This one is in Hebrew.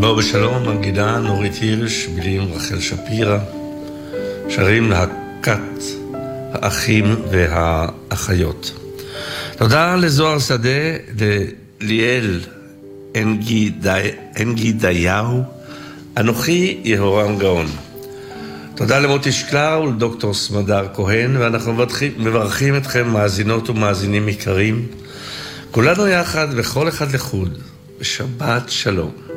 בואו בשלום, מנגינה נורית הירש, מילים רחל שפירא, שרים להקת האחים והאחיות. תודה לזוהר שדה, לליאל אנגידיהו, אנוכי יהורם גאון. תודה למוטי שקלר ולדוקטור סמדר כהן, ואנחנו מברכים אתכם מאזינות ומאזינים יקרים, כולנו יחד וכל אחד לחוד, בשבת שלום.